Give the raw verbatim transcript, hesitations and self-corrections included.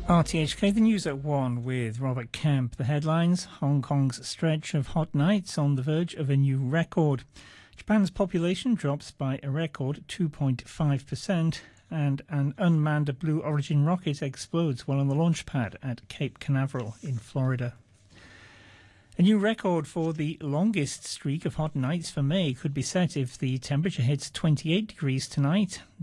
R T H K, the news at one with Robert Kemp. The headlines: Hong Kong's stretch of hot nights on the verge of a new record. Japan's population drops by a record two point five percent. And an unmanned Blue Origin rocket explodes while on the launch pad at Cape Canaveral in Florida. A new record for the longest streak of hot nights for May could be set if the temperature hits twenty-eight degrees tonight.